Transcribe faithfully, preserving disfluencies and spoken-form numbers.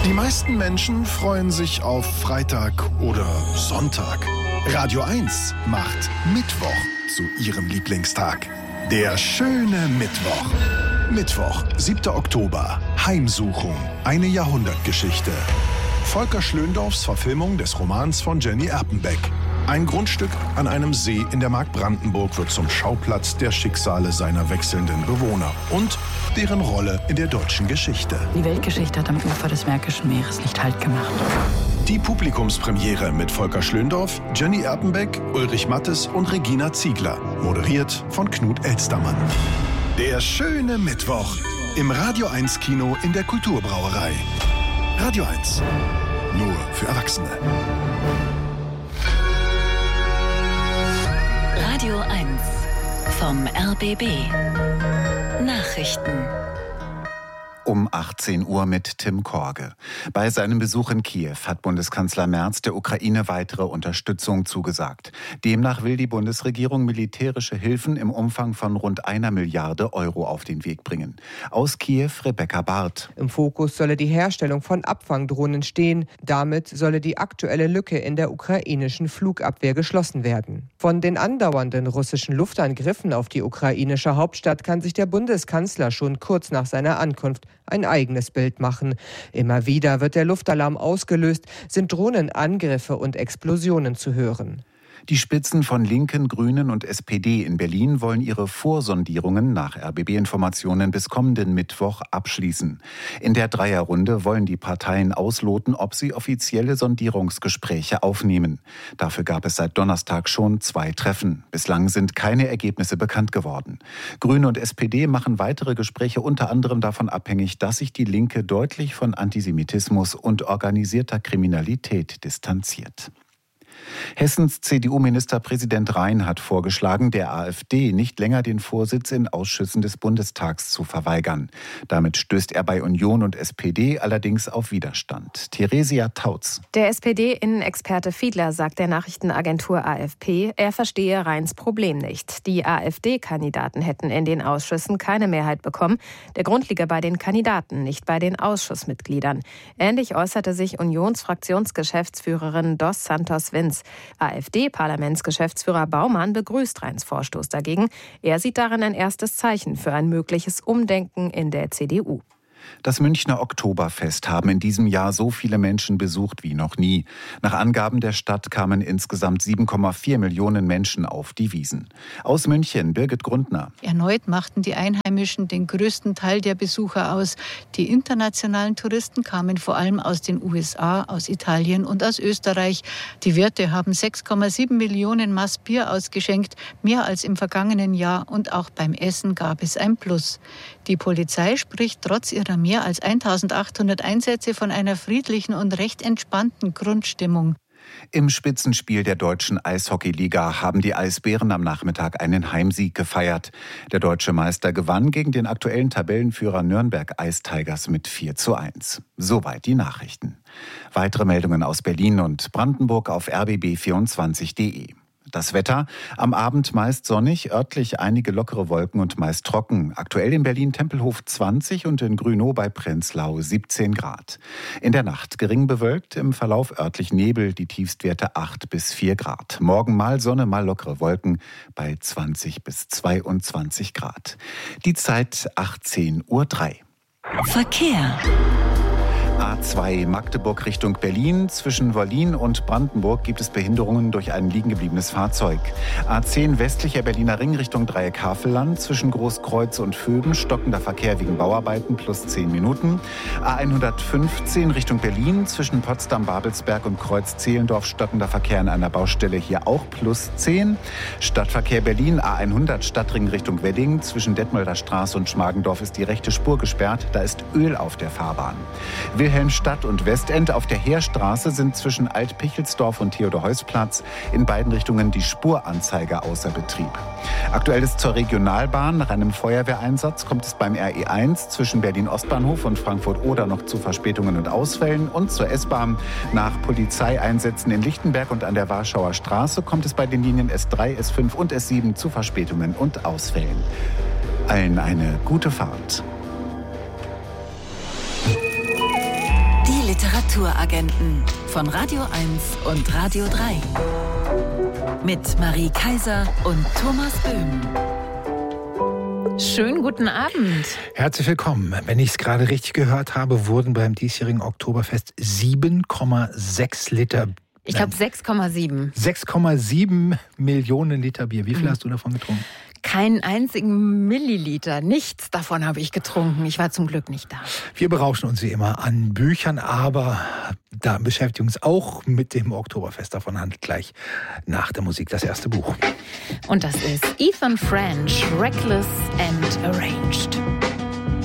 Die meisten Menschen freuen sich auf Freitag oder Sonntag. Radio eins macht Mittwoch zu ihrem Lieblingstag. Der schöne Mittwoch. Mittwoch, siebter Oktober. Heimsuchung. Eine Jahrhundertgeschichte. Volker Schlöndorffs Verfilmung des Romans von Jenny Erpenbeck. Ein Grundstück an einem See in der Mark Brandenburg wird zum Schauplatz der Schicksale seiner wechselnden Bewohner und deren Rolle in der deutschen Geschichte. Die Weltgeschichte hat am Ufer des Märkischen Meeres nicht Halt gemacht. Die Publikumspremiere mit Volker Schlöndorff, Jenny Erpenbeck, Ulrich Mattes und Regina Ziegler. Moderiert von Knut Elstermann. Der schöne Mittwoch im Radio eins Kino in der Kulturbrauerei. Radio eins. Nur für Erwachsene. Radio eins vom R B B. Nachrichten. Um achtzehn Uhr mit Tim Korge. Bei seinem Besuch in Kiew hat Bundeskanzler Merz der Ukraine weitere Unterstützung zugesagt. Demnach will die Bundesregierung militärische Hilfen im Umfang von rund einer Milliarde Euro auf den Weg bringen. Aus Kiew Rebecca Barth. Im Fokus solle die Herstellung von Abfangdrohnen stehen. Damit solle die aktuelle Lücke in der ukrainischen Flugabwehr geschlossen werden. Von den andauernden russischen Luftangriffen auf die ukrainische Hauptstadt kann sich der Bundeskanzler schon kurz nach seiner Ankunft ein eigenes Bild machen. Immer wieder wird der Luftalarm ausgelöst, sind Drohnenangriffe und Explosionen zu hören. Die Spitzen von Linken, Grünen und S P D in Berlin wollen ihre Vorsondierungen nach R B B-Informationen bis kommenden Mittwoch abschließen. In der Dreierrunde wollen die Parteien ausloten, ob sie offizielle Sondierungsgespräche aufnehmen. Dafür gab es seit Donnerstag schon zwei Treffen. Bislang sind keine Ergebnisse bekannt geworden. Grüne und S P D machen weitere Gespräche unter anderem davon abhängig, dass sich die Linke deutlich von Antisemitismus und organisierter Kriminalität distanziert. Hessens C D U-Ministerpräsident Rhein hat vorgeschlagen, der AfD nicht länger den Vorsitz in Ausschüssen des Bundestags zu verweigern. Damit stößt er bei Union und S P D allerdings auf Widerstand. Theresia Tautz. Der S P D-Innenexperte Fiedler sagt der Nachrichtenagentur A F P, er verstehe Rheins Problem nicht. Die AfD-Kandidaten hätten in den Ausschüssen keine Mehrheit bekommen. Der Grund liege bei den Kandidaten, nicht bei den Ausschussmitgliedern. Ähnlich äußerte sich Unionsfraktionsgeschäftsführerin Dos Santos-Vinz. AfD-Parlamentsgeschäftsführer Baumann begrüßt Rheins Vorstoß dagegen. Er sieht darin ein erstes Zeichen für ein mögliches Umdenken in der C D U. Das Münchner Oktoberfest haben in diesem Jahr so viele Menschen besucht wie noch nie. Nach Angaben der Stadt kamen insgesamt sieben Komma vier Millionen Menschen auf die Wiesn. Aus München, Birgit Grundner. Erneut machten die Einheimischen den größten Teil der Besucher aus. Die internationalen Touristen kamen vor allem aus den U S A, aus Italien und aus Österreich. Die Wirte haben sechs Komma sieben Millionen Maß Bier ausgeschenkt, mehr als im vergangenen Jahr, und auch beim Essen gab es ein Plus. Die Polizei spricht trotz ihrer mehr als eintausendachthundert Einsätze von einer friedlichen und recht entspannten Grundstimmung. Im Spitzenspiel der deutschen Eishockeyliga haben die Eisbären am Nachmittag einen Heimsieg gefeiert. Der deutsche Meister gewann gegen den aktuellen Tabellenführer Nürnberg Ice Tigers mit vier zu eins. Soweit die Nachrichten. Weitere Meldungen aus Berlin und Brandenburg auf r b b vierundzwanzig punkt d e. Das Wetter: am Abend meist sonnig, örtlich einige lockere Wolken und meist trocken. Aktuell in Berlin-Tempelhof zwanzig und in Grünow bei Prenzlau siebzehn Grad. In der Nacht gering bewölkt, im Verlauf örtlich Nebel, die Tiefstwerte acht bis vier Grad. Morgen mal Sonne, mal lockere Wolken bei zwanzig bis zweiundzwanzig Grad. Die Zeit achtzehn Uhr drei. Verkehr. A zwei Magdeburg Richtung Berlin. Zwischen Wollin und Brandenburg gibt es Behinderungen durch ein liegengebliebenes Fahrzeug. A zehn westlicher Berliner Ring Richtung Dreieck-Havelland. Zwischen Großkreuz und Vöben stockender Verkehr wegen Bauarbeiten plus zehn Minuten. A hundertfünfzehn Richtung Berlin. Zwischen Potsdam-Babelsberg und Kreuz-Zehlendorf stockender Verkehr an einer Baustelle, hier auch plus zehn. Stadtverkehr Berlin A hundert Stadtring Richtung Wedding. Zwischen Detmolder Straße und Schmargendorf ist die rechte Spur gesperrt. Da ist Öl auf der Fahrbahn. Wilhelmstadt und Westend auf der Heerstraße sind zwischen Alt-Pichelsdorf und Theodor-Heuss-Platz in beiden Richtungen die Spuranzeiger außer Betrieb. Aktuell ist zur Regionalbahn. Nach einem Feuerwehreinsatz kommt es beim R E eins zwischen Berlin-Ostbahnhof und Frankfurt-Oder noch zu Verspätungen und Ausfällen. Und zur S-Bahn. Nach Polizeieinsätzen in Lichtenberg und an der Warschauer Straße kommt es bei den Linien S drei, S fünf und S sieben zu Verspätungen und Ausfällen. Allen eine gute Fahrt. Literaturagenten von Radio eins und Radio drei. Mit Marie Kaiser und Thomas Böhm. Schönen guten Abend. Herzlich willkommen. Wenn ich es gerade richtig gehört habe, wurden beim diesjährigen Oktoberfest sieben Komma sechs Liter Ich glaube sechs Komma sieben. sechs Komma sieben Millionen Liter Bier. Wie viel mhm. hast du davon getrunken? Keinen einzigen Milliliter. Nichts davon habe ich getrunken. Ich war zum Glück nicht da. Wir berauschen uns wie immer an Büchern, aber da beschäftigen uns auch mit dem Oktoberfest. Davon handelt gleich nach der Musik das erste Buch. Und das ist Ethan French, Reckless and Arranged.